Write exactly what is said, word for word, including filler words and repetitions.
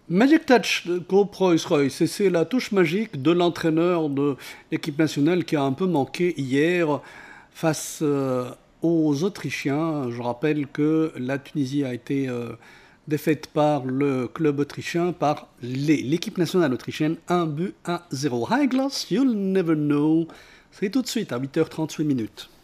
Magic Touch de groupe Rolls-Royce, et c'est la touche magique de l'entraîneur de l'équipe nationale qui a un peu manqué hier face euh, aux Autrichiens. Je rappelle que la Tunisie a été euh, défaite par le club autrichien, par les- l'équipe nationale autrichienne, un but à zéro. High Glass, you'll never know. C'est tout de suite à huit heures trente-huit minutes.